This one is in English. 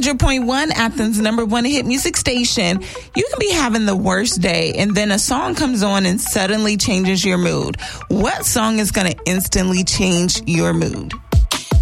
100.1, Athens' #1 hit music station. You can be having the worst day and then a song comes on and suddenly changes your mood. What song is going to instantly change your mood?